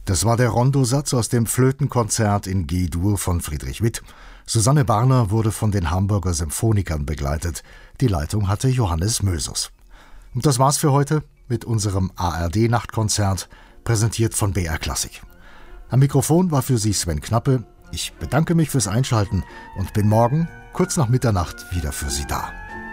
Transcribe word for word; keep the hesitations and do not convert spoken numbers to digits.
Das war der Rondosatz aus dem Flötenkonzert in G-Dur von Friedrich Witt. Susanne Barner wurde von den Hamburger Symphonikern begleitet. Die Leitung hatte Johannes Mösus. Und das war's für heute mit unserem A R D-Nachtkonzert, präsentiert von B R Klassik. Am Mikrofon war für Sie Sven Knappe. Ich bedanke mich fürs Einschalten und bin morgen kurz nach Mitternacht wieder für Sie da.